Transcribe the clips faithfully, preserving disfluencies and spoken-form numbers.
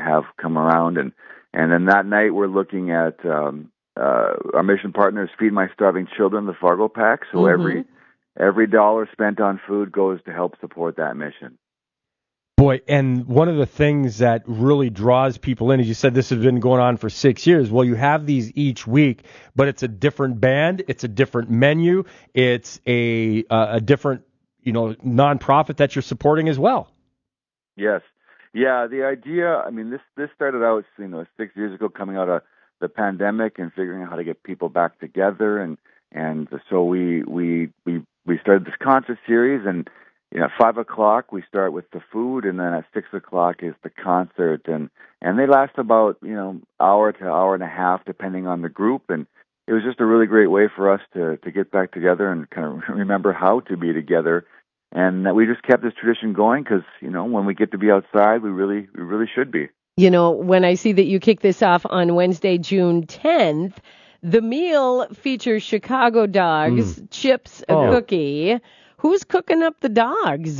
have come around. And, and then that night we're looking at um, uh, our mission partners, Feed My Starving Children, the Fargo Pack. So Mm-hmm. every every dollar spent on food goes to help support that mission. Boy, and one of the things that really draws people in, as you said, this has been going on for six years. Well, you have these each week, but it's a different band, it's a different menu, it's a uh, a different, you know, nonprofit that you're supporting as well. Yes, yeah. The idea, I mean, this this started out, you know, six years ago, coming out of the pandemic and figuring out how to get people back together, and and so we we we we started this concert series. And you know, at five o'clock we start with the food, and then at six o'clock is the concert, and and they last about, you know, hour to hour and a half depending on the group. And it was just a really great way for us to to get back together and kind of remember how to be together. And that we just kept this tradition going because, you know, when we get to be outside, we really we really should be. You know, when I see that you kick this off on Wednesday, June tenth, the meal features Chicago dogs, mm. chips, a oh. cookie. Who's cooking up the dogs?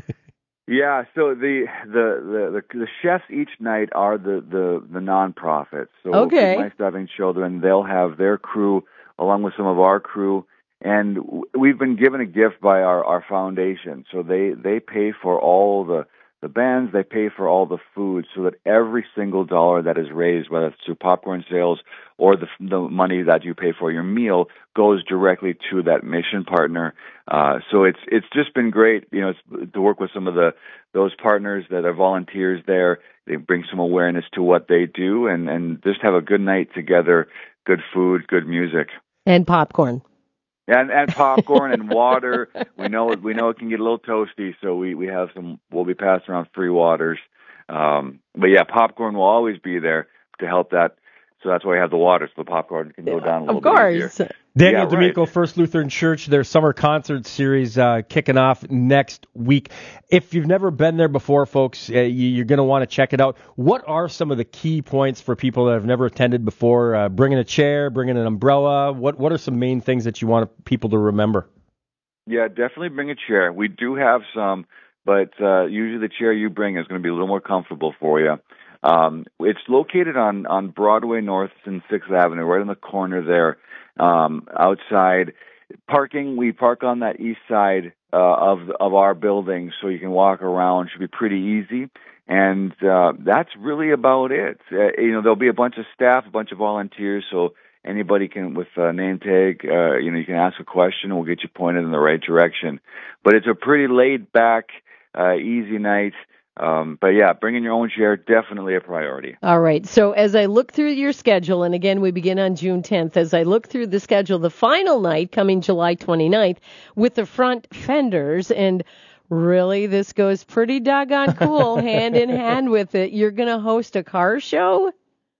Yeah, so the the, the the the chefs each night are the the the nonprofits. So okay. Feed My Starving Children, they'll have their crew along with some of our crew, and we've been given a gift by our our foundation. So they they pay for all the the bands, they pay for all the food, so that every single dollar that is raised, whether it's through popcorn sales or the the money that you pay for your meal, goes directly to that mission partner. Uh, so it's it's just been great, you know, it's, to work with some of the those partners that are volunteers there. They bring some awareness to what they do, and and just have a good night together. Good food, good music, and popcorn. And and popcorn and water. We know we know it can get a little toasty, so we, we have some. We'll be passing around free waters. Um, but yeah, popcorn will always be there to help that. So that's why we have the water, so the popcorn can go down a little of course. bit easier. Daniel yeah, D'Amico, right. First Lutheran Church, their summer concert series uh, kicking off next week. If you've never been there before, folks, uh, you're going to want to check it out. What are some of the key points for people that have never attended before? Uh, bringing a chair, bringing an umbrella. What What are some main things that you want people to remember? Yeah, definitely bring a chair. We do have some, but uh, usually the chair you bring is going to be a little more comfortable for you. Um, it's located on, on Broadway North and sixth Avenue, right on the corner there, um, outside. Parking, we park on that east side uh, of of our building, so you can walk around. Should be pretty easy. And uh, that's really about it. Uh, you know, there'll be a bunch of staff, a bunch of volunteers, so anybody can, with a name tag, uh, you know, you can ask a question and we'll get you pointed in the right direction. But it's a pretty laid back, uh, easy night. Um, but yeah, bringing your own chair, definitely a priority. All right. So as I look through your schedule, and again, we begin on June tenth, as I look through the schedule, the final night coming July twenty-ninth with the Front Fenders, and really this goes pretty doggone cool hand in hand with it. You're going to host a car show?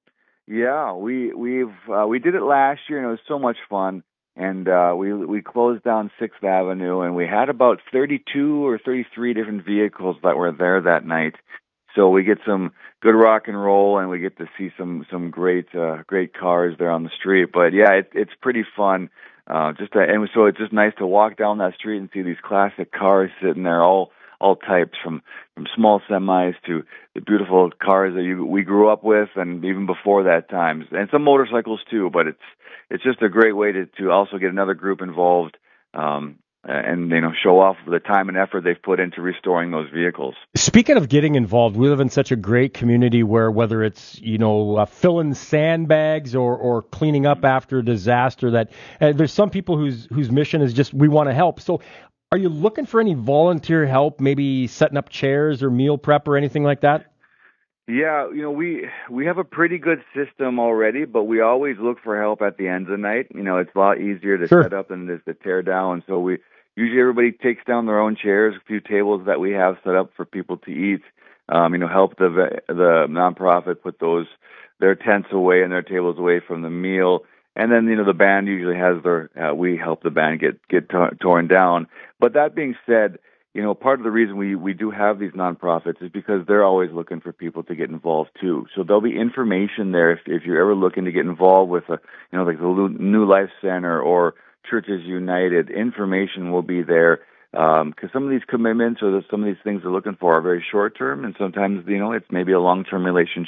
Yeah, we, we've, uh, we did it last year and it was so much fun. And uh, we we closed down sixth Avenue, and we had about thirty-two or thirty-three different vehicles that were there that night. So we get some good rock and roll, and we get to see some some great uh, great cars there on the street. But yeah, it, it's pretty fun. Uh, just to, and so it's just nice to walk down that street and see these classic cars sitting there, all all types, from from small semis to the beautiful cars that you, we grew up with, and even before that times, and some motorcycles too. But it's it's just a great way to, to also get another group involved, um, and you know, show off the time and effort they've put into restoring those vehicles. Speaking of getting involved, we live in such a great community where whether it's, you know, uh, filling sandbags or, or cleaning up after a disaster, that uh, there's some people whose whose mission is just we want to help. So are you looking for any volunteer help, maybe setting up chairs or meal prep or anything like that? Yeah, you know, we we have a pretty good system already, but we always look for help at the end of the night. You know, it's a lot easier to sure. set up than it is to tear down. So we usually everybody takes down their own chairs, a few tables that we have set up for people to eat. Um, you know, help the the nonprofit put those their tents away and their tables away from the meal. And then, you know, the band usually has their, uh, we help the band get, get t- torn down. But that being said, you know, part of the reason we, we do have these nonprofits is because they're always looking for people to get involved too. So there'll be information there if, if you're ever looking to get involved with a, you know, like the New Life Center or Churches United. Information will be there because um, some of these commitments or the, some of these things they're looking for are very short term, and sometimes, you know, it's maybe a long term relationship.